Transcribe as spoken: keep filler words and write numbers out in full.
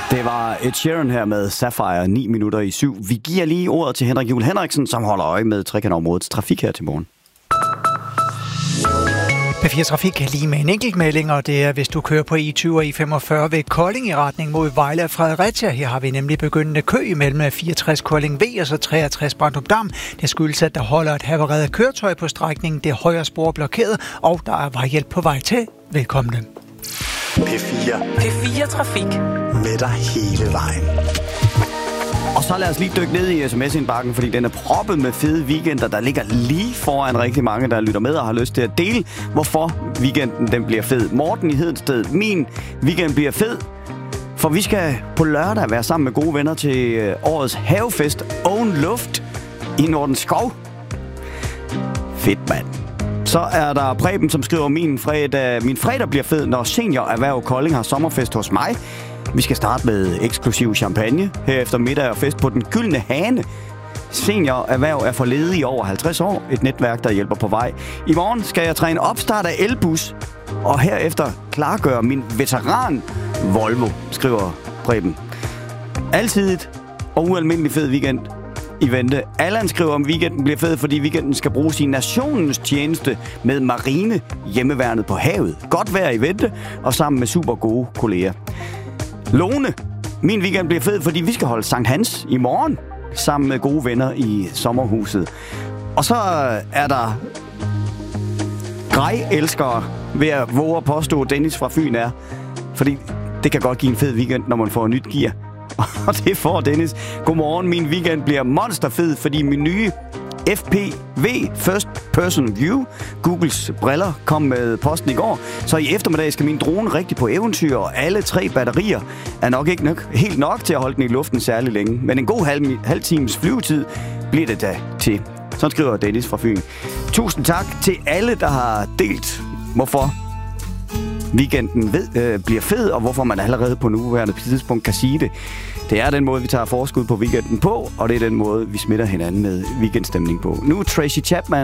Det var Ed Sheeran her med Sapphire, ni minutter i syv. Vi giver lige ordet til Henrik Juhl Henriksen, som holder øje med Trekantområdets trafik her til morgen. P fire Trafik kan lige med en enkelt melding, og det er, hvis du kører på E tyve og E femogfyrre ved Kolding i retning mod Vejle og Fredericia. Her har vi nemlig begyndende kø imellem fireogtres Kolding V og så treogtres Brandrup Dam. Det skyldes, at der holder et havareret køretøj på strækningen. Det højre spor blokeret, og der er vejhjælp på vej til. Velkommen. P fire. P fire Trafik. Med dig hele vejen. Og så lad os lige dykke ned i sms-indbakken, fordi den er proppet med fede weekender, der ligger lige foran rigtig mange, der lytter med og har lyst til at dele, hvorfor weekenden den bliver fed. Morten i Hedensted, min weekend bliver fed, for vi skal på lørdag være sammen med gode venner til årets havefest Own Luft i Nordens Skov. Fedt, mand. Så er der Preben, som skriver, min fredag, min fredag bliver fed, når Senior Erhverv Kolding har sommerfest hos mig. Vi skal starte med eksklusiv champagne. Herefter middag og fest på Den Gyldne Hane. Senior Erhverv er for ledige over halvtreds år. Et netværk, der hjælper på vej. I morgen skal jeg træne opstart af elbus. Og herefter klargøre min veteran Volvo, skriver Preben. Altid og ualmindelig fed weekend i vente. Allan skriver, om weekenden bliver fed, fordi weekenden skal bruges i nationens tjeneste med marine hjemmeværnet på havet. Godt vejr i vente og sammen med super gode kolleger. Lone, min weekend bliver fed, fordi vi skal holde Sankt Hans i morgen sammen med gode venner i sommerhuset. Og så er der grej-elskere ved at våge at påstå, at Dennis fra Fyn er. Fordi det kan godt give en fed weekend, når man får en nyt gear. Og det får Dennis. Godmorgen, min weekend bliver monsterfed, fordi min nye F P V, First Person View, Googles briller, kom med posten i går. Så i eftermiddag skal min drone rigtig på eventyr, og alle tre batterier er nok ikke nok, helt nok til at holde den i luften særlig længe. Men en god halv, halv times flyvetid bliver det da til. Så skriver Dennis fra Fyn. Tusind tak til alle, der har delt, hvorfor weekenden ved, øh, bliver fed, og hvorfor man allerede på nuværende tidspunkt kan sige det. Det er den måde, vi tager forskud på weekenden på, og det er den måde, vi smitter hinanden med weekendstemning på. Nu Tracy Chapman.